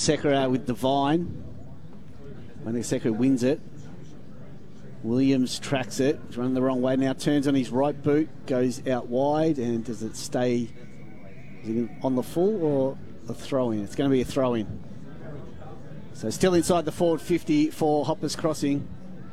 Wanagasekara with Divine. Wanagasekara wins it. Williams tracks it. He's running the wrong way now. Turns on his right boot. Goes out wide. And does it stay on the full or a throw-in? It's going to be a throw-in. So still inside the forward 50 for Hoppers Crossing.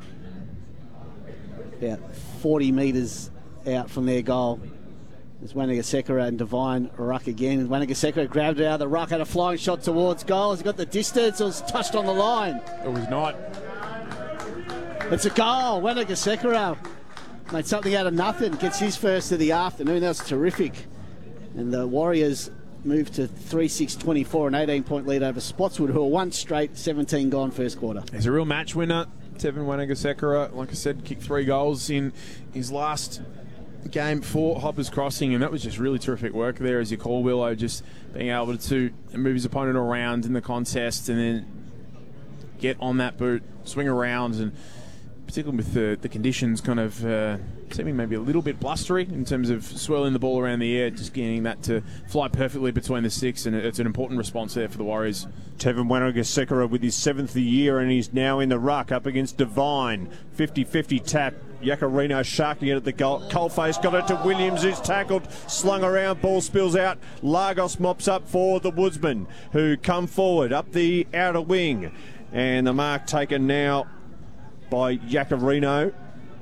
About 40 metres out from their goal. There's Wanagasekara and Divine ruck again. Wanagasekara grabbed it out of the ruck, had a flying shot towards goal. Has he got the distance? It was touched on the line. It was not. It's a goal. Wanagasekara made something out of nothing. Gets his first of the afternoon. That was terrific. And the Warriors moved to 3-6-24, an 18-point lead over Spotswood, who are one straight, 17 gone first quarter. He's a real match winner. Tevin Wanagasekara, like I said, kicked 3 goals in his last game for Hoppers Crossing, and that was just really terrific work there, as you call, Willow, just being able to move his opponent around in the contest and then get on that boot, swing around, and particularly with the conditions kind of seeming maybe a little bit blustery in terms of swirling the ball around the air, just getting that to fly perfectly between the sticks, and it's an important response there for the Warriors. Tevin Wanagasekara with his 7th year, and he's now in the ruck up against Divine. 50-50 tap. Yacarino sharking it at the goal. Coalface got it to Williams, who's tackled, slung around, ball spills out. Lagos mops up for the Woodsmen, who come forward up the outer wing. And the mark taken now by Yacarino.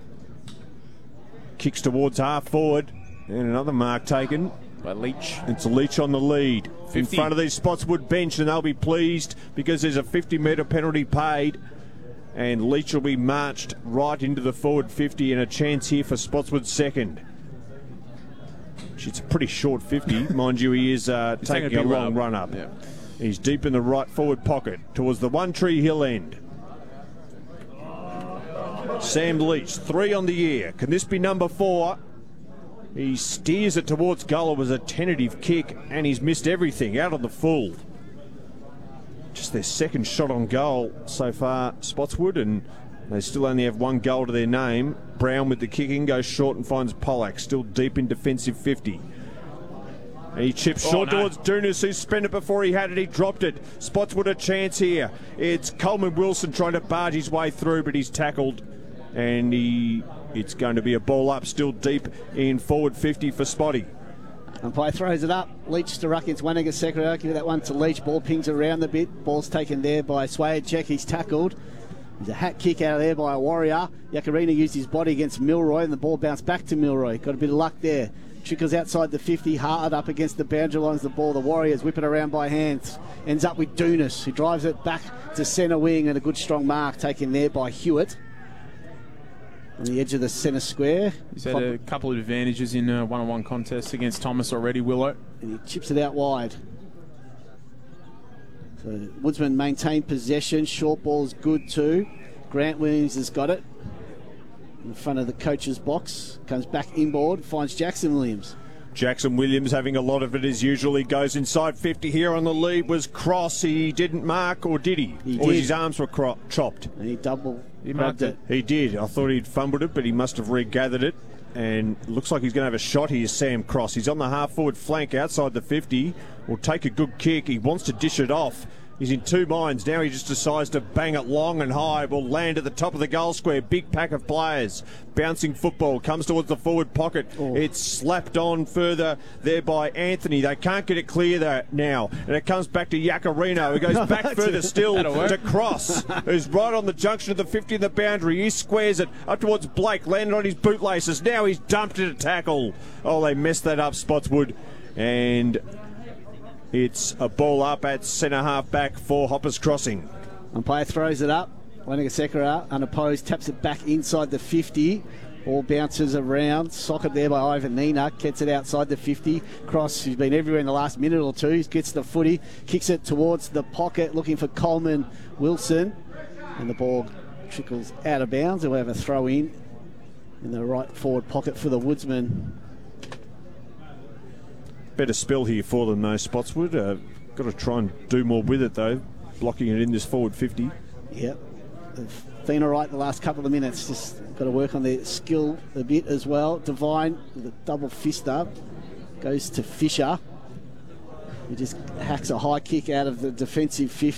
Kicks towards half forward. And another mark taken by Leach. It's Leach on the lead. 50. In front of the Spotswood bench, and they'll be pleased because there's a 50-metre penalty paid. And Leach will be marched right into the forward 50, and a chance here for Spotswood second. It's a pretty short 50. Mind you, he is taking a long run up. Yeah. He's deep in the right forward pocket towards the One Tree Hill end. Sam Leach, 3 on the year. Can this be number 4? He steers it towards goal. It was a tentative kick, and he's missed everything out on the full. Just their second shot on goal so far, Spotswood, and they still only have 1 goal to their name. Brown with the kicking goes short and finds Pollack, still deep in defensive 50. And he chips short towards Dunas, who spent it before he had it. He dropped it. Spotswood a chance here. It's Coleman Wilson trying to barge his way through, but he's tackled, and it's going to be a ball up, still deep in forward 50 for Spotty. Umpire throws it up. Leach to ruck against Wanagasekara. Give that one to Leach. Ball pings around a bit. Ball's taken there by Swayacek. He's tackled. There's a hat kick out of there by a Warrior. Yacarino used his body against Milroy, and the ball bounced back to Milroy. Got a bit of luck there. Trickles outside the 50, hard up against the boundary lines. The ball, the Warriors whip it around by hands. Ends up with Dunas, who drives it back to centre wing, and a good strong mark taken there by Hewitt. On the edge of the centre square. He's had a couple of advantages in one-on-one contests against Thomas already, Willow. And he chips it out wide. So Woodsman maintain possession. Short ball's good too. Grant Williams has got it in front of the coach's box. Comes back inboard, finds Jackson Williams. Jackson Williams having a lot of it as usual. He goes inside 50 here on the lead. Was Cross. He didn't mark, or did he? He or did. His arms were chopped. And he marked it. He did. I thought he'd fumbled it, but he must have regathered it. And looks like he's going to have a shot here, Sam Cross. He's on the half-forward flank outside the 50. Will take a good kick. He wants to dish it off. He's in 2 minds. Now he just decides to bang it long and high. Will land at the top of the goal square. Big pack of players. Bouncing football. Comes towards the forward pocket. Oh. It's slapped on further there by Anthony. They can't get it clear there now. And it comes back to Yacarino, who goes back further still to Cross, who's right on the junction of the 50 and the boundary. He squares it up towards Blake. Landed on his bootlaces. Now he's dumped it a tackle. Oh, they messed that up, Spotswood. And it's a ball up at centre half back for Hoppers Crossing. Umpire throws it up. Wanagasekara unopposed, taps it back inside the 50. Ball bounces around. Socket there by Ivan Nina. Gets it outside the 50. Cross, who's been everywhere in the last minute or two, gets the footy. Kicks it towards the pocket, looking for Coleman Wilson. And the ball trickles out of bounds. They'll have a throw in the right forward pocket for the Woodsman. Better spell here for them, though, Spotswood. Got to try and do more with it, though, blocking it in this forward 50. Yep. They've been all right the last couple of minutes. Just got to work on their skill a bit as well. Divine with a double fist up. Goes to Fisher. He just hacks a high kick out of the defensive 50.